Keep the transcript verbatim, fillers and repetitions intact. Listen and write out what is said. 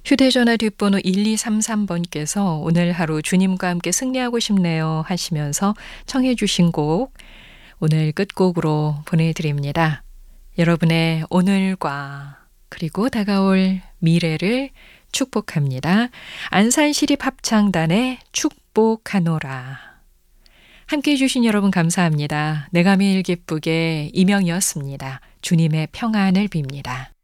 휴대전화 뒷번호 일이삼삼 번께서 오늘 하루 주님과 함께 승리하고 싶네요 하시면서 청해 주신 곡 오늘 끝곡으로 보내드립니다. 여러분의 오늘과 그리고 다가올 미래를 축복합니다. 안산시립합창단의 축복하노라. 함께해 주신 여러분 감사합니다. 내가 매일 기쁘게 이명이었습니다. 주님의 평안을 빕니다.